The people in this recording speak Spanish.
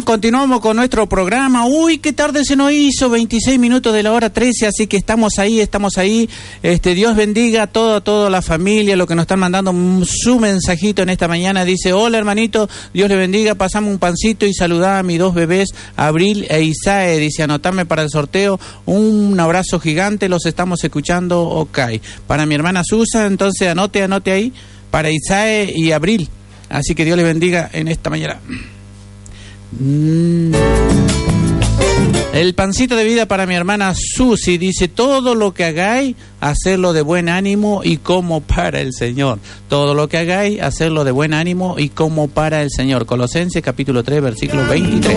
continuamos con nuestro programa. Uy, qué tarde se nos hizo, 26 minutos de la hora 13, así que estamos ahí. Dios bendiga a toda la familia, lo que nos están mandando su mensajito en esta mañana. Dice, hola hermanito, Dios le bendiga, pasame un pancito y saludá a mis dos bebés, Abril e Isae. Dice, anotarme para el sorteo, un abrazo gigante, los estamos escuchando, ok. Para mi hermana Susa, entonces anote ahí, para Isae y Abril. Así que Dios les bendiga en esta mañana. El pancito de vida para mi hermana Susi. Dice, todo lo que hagáis, hacerlo de buen ánimo y como para el Señor. Todo lo que hagáis, hacerlo de buen ánimo y como para el Señor. Colosenses capítulo 3, versículo 23.